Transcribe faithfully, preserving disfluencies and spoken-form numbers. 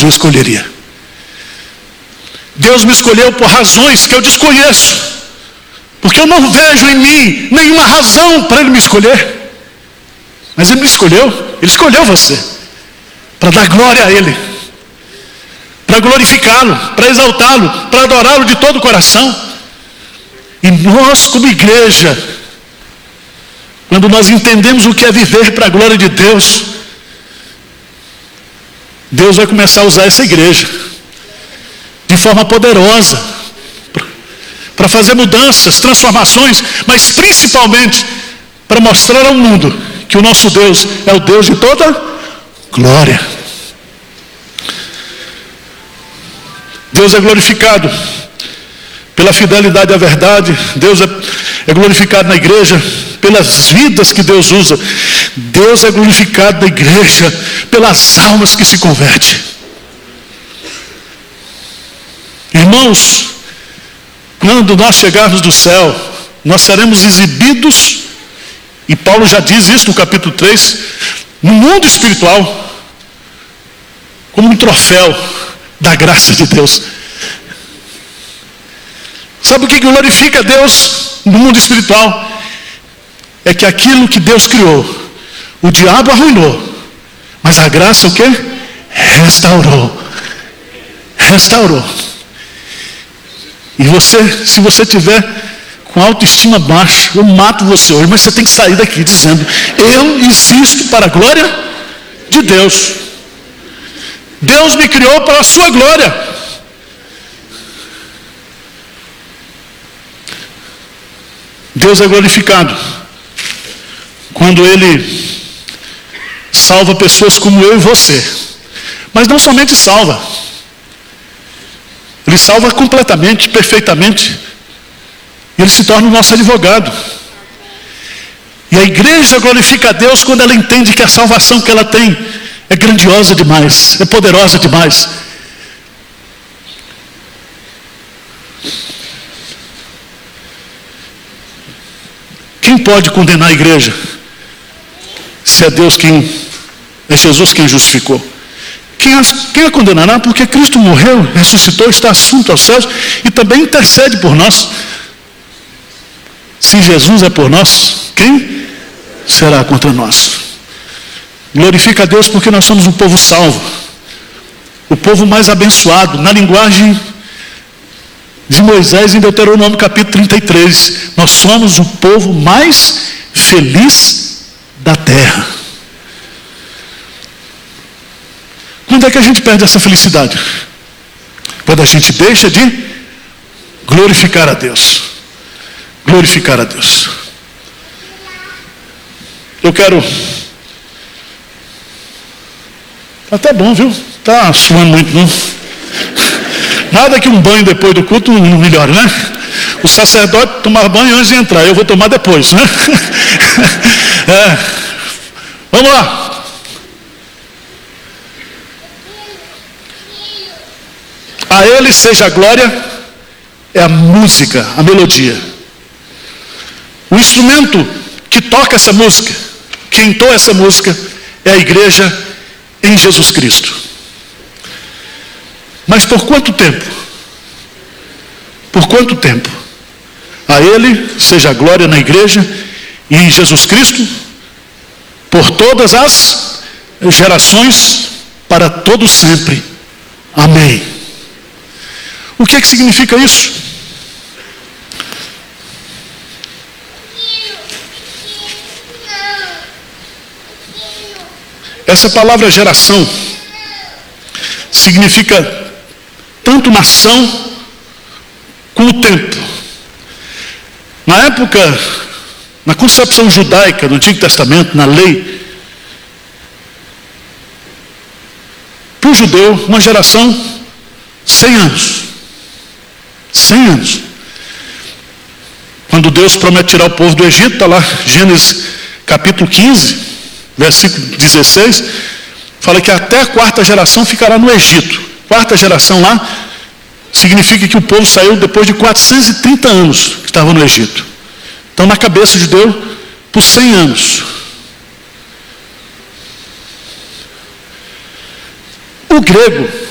o escolheria. Deus me escolheu por razões que eu desconheço, porque eu não vejo em mim nenhuma razão para Ele me escolher. Mas Ele me escolheu, Ele escolheu você, para dar glória a Ele, para glorificá-lo, para exaltá-lo, para adorá-lo de todo o coração. E nós, como igreja, quando nós entendemos o que é viver para a glória de Deus, Deus vai começar a usar essa igreja de forma poderosa para fazer mudanças, transformações, mas principalmente para mostrar ao mundo que o nosso Deus é o Deus de toda glória. Deus é glorificado pela fidelidade à verdade. Deus é, é glorificado na igreja pelas vidas que Deus usa. Deus é glorificado na igreja pelas almas que se convertem. Irmãos, quando nós chegarmos do céu, nós seremos exibidos, e Paulo já diz isso no capítulo três, no mundo espiritual, como um troféu da graça de Deus. Sabe o que glorifica a Deus no mundo espiritual? É que aquilo que Deus criou, o diabo arruinou, mas a graça o quê? Restaurou. Restaurou. E você, se você tiver com autoestima baixa, eu mato você hoje, mas você tem que sair daqui dizendo: eu existo para a glória de Deus. Deus me criou para a sua glória. Deus é glorificado quando Ele salva pessoas como eu e você. Mas não somente salva, Ele salva completamente, perfeitamente. Ele se torna o nosso advogado. E a igreja glorifica a Deus quando ela entende que a salvação que ela tem é grandiosa demais, é poderosa demais. Quem pode condenar a igreja? Se é Deus quem, é Jesus quem justificou. Quem a, quem a condenará? Porque Cristo morreu, ressuscitou, está assunto aos céus e também intercede por nós. Se Jesus é por nós, quem será contra nós? Glorifica a Deus porque nós somos um povo salvo, o povo mais abençoado. Na linguagem de Moisés, em Deuteronômio capítulo trinta e três, nós somos o povo mais feliz da terra. Quando é que a gente perde essa felicidade? Quando a gente deixa de glorificar a Deus. Glorificar a Deus. Eu quero... Tá até bom, viu? Tá suando muito, não? Nada que um banho depois do culto não melhore, né? O sacerdote tomar banho antes de entrar, eu vou tomar depois, né? É. Vamos lá. A Ele seja a glória, é a música, a melodia. O instrumento que toca essa música, que entoa essa música, é a igreja em Jesus Cristo. Mas por quanto tempo? Por quanto tempo? A Ele seja a glória na igreja e em Jesus Cristo, por todas as gerações, para todo sempre. Amém. O que é que significa isso? Essa palavra geração significa tanto nação como tempo. Na época, na concepção judaica do Antigo Testamento, na lei, para o judeu, uma geração, cem anos. cem anos. Quando Deus promete tirar o povo do Egito, está lá, Gênesis capítulo quinze, versículo dezesseis, fala que até a quarta geração ficará no Egito. Quarta geração lá significa que o povo saiu depois de quatrocentos e trinta anos que estava no Egito. Então, na cabeça de Deus, por cem anos. O grego